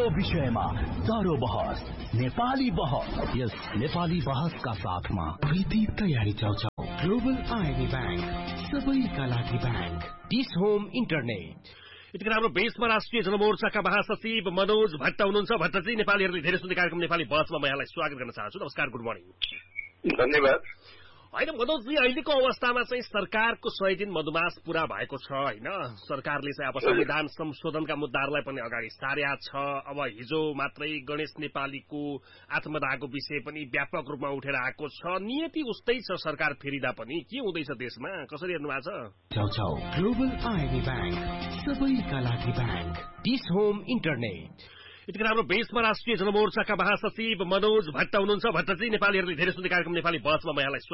विषयमा चाँडो बहस, नेपाली बहस। यस नेपाली बहसका साथमा प्रीति तयारी चाउचाउ, ग्लोबल आईबी बैंक, सबैका लागि बैंक, डिस होम इन्टरनेट। यतिखेर हाम्रो बेसमा राष्ट्रिय जनमोर्चाका महासचिव मनोज भट्ट हुनुहुन्छ। भट्टजी, नेपालीहरूले धेरै सुन्ने कार्यक्रम नेपाली बहसमा म यहाँलाई स्वागत गर्न चाहन्छु। नमस्कार, गुड मर्निङ। धन्यवाद। होइन मनोजजी, अहिलेको अवस्थामा चाहिँ सरकारको 100 दिन मधुमास पूरा भएको छ होइन। सरकारले चाहिँ अब संविधान संशोधनका मुद्दाहरूलाई पनि अगाडि सार्या छ। अब हिजो मात्रै गणेश नेपालीको आत्मदाहको विषय पनि व्यापक रूपमा उठेर आएको छ। नियति उस्तै छ सरकार फेरिदा पनि। के हुँदैछ देशमा, कसरी हेर्नु भएको छ? ग्लोबल आईबी बैंक, सबैका लागि बैंक, डिस होम इन्टरनेट। यतिखेर हाम्रो बेसमा राष्ट्रिय जनमोर्चाका महासचिव मनोज भट्ट हुनुहुन्छ। भट्टजी, नेपालीहरूले धेरै सुन्ने कार्यक्रम नेपाली बहसमा म यहाँलाई